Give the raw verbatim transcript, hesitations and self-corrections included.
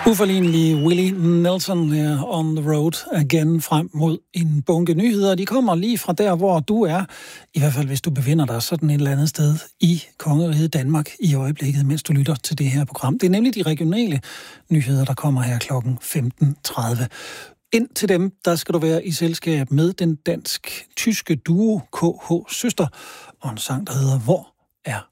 Uforlignelige Willie Nelson her on the road again frem mod en bunke nyheder. De kommer lige fra der, hvor du er, i hvert fald hvis du befinder dig sådan et eller andet sted i Kongeriget Danmark i øjeblikket, mens du lytter til det her program. Det er nemlig de regionale nyheder, der kommer her klokken femten tredive. Ind til dem, der skal du være i selskab med den dansk-tyske duo K H Søster og en sang, der hedder Hvor er